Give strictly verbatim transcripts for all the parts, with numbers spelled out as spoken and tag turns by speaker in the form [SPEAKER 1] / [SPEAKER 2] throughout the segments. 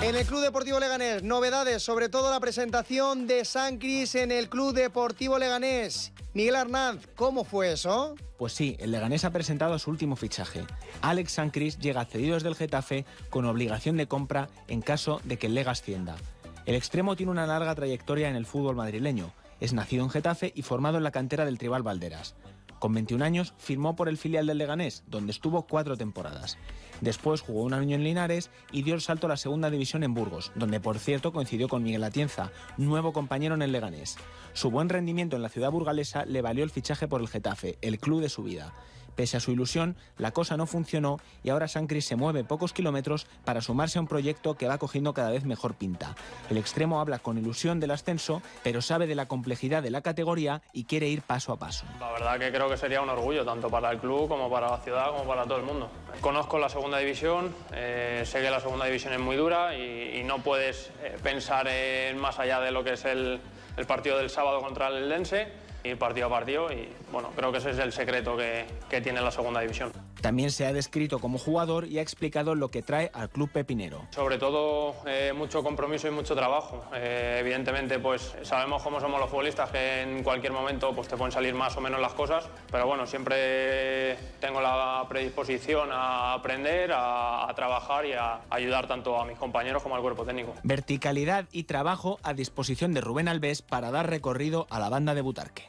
[SPEAKER 1] En el Club Deportivo Leganés, novedades, sobre todo la presentación de Sancris en el Club Deportivo Leganés. Miguel Arnanz, ¿cómo fue eso?
[SPEAKER 2] Pues sí, el Leganés ha presentado su último fichaje. Alex Sancris llega cedido desde el Getafe con obligación de compra en caso de que el Lega ascienda. El extremo tiene una larga trayectoria en el fútbol madrileño. Es nacido en Getafe y formado en la cantera del Tribal Valderas. Con veintiún años firmó por el filial del Leganés, donde estuvo cuatro temporadas. Después jugó un año en Linares y dio el salto a la segunda división en Burgos, donde por cierto coincidió con Miguel Atienza, nuevo compañero en el Leganés. Su buen rendimiento en la ciudad burgalesa le valió el fichaje por el Getafe, el club de su vida. Pese a su ilusión, la cosa no funcionó y ahora Sancris se mueve pocos kilómetros para sumarse a un proyecto que va cogiendo cada vez mejor pinta. El extremo habla con ilusión del ascenso, pero sabe de la complejidad de la categoría y quiere ir paso a paso.
[SPEAKER 3] La verdad que creo que sería un orgullo, tanto para el club como para la ciudad, como para todo el mundo. Conozco la segunda división, eh, sé que la segunda división es muy dura y, y no puedes eh, pensar en más allá de lo que es el, el partido del sábado contra el Eldense, ir partido a partido y bueno, creo que ese es el secreto que, que tiene la segunda división.
[SPEAKER 2] También se ha descrito como jugador y ha explicado lo que trae al club pepinero.
[SPEAKER 3] Sobre todo eh, mucho compromiso y mucho trabajo. Eh, evidentemente pues sabemos cómo somos los futbolistas, que en cualquier momento pues te pueden salir más o menos las cosas, pero bueno, siempre tengo la predisposición a aprender, a, a trabajar y a ayudar tanto a mis compañeros como al cuerpo técnico.
[SPEAKER 2] Verticalidad y trabajo a disposición de Rubén Alves para dar recorrido a la banda de Butarque.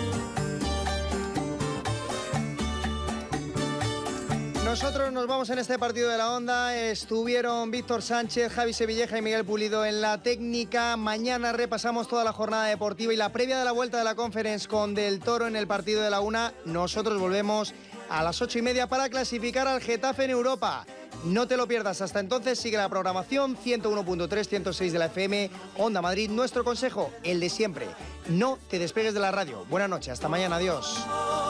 [SPEAKER 1] Nosotros nos vamos en este partido de la Onda. Estuvieron Víctor Sánchez, Javi Sevilleja y Miguel Pulido en la técnica. Mañana repasamos toda la jornada deportiva y la previa de la vuelta de la Conference con Del Toro en el partido de la una. Nosotros volvemos a las ocho y media para clasificar al Getafe en Europa. No te lo pierdas. Hasta entonces sigue la programación ciento uno punto tres, ciento seis de la F M, Onda Madrid. Nuestro consejo, el de siempre: no te despegues de la radio. Buenas noches, hasta mañana, adiós.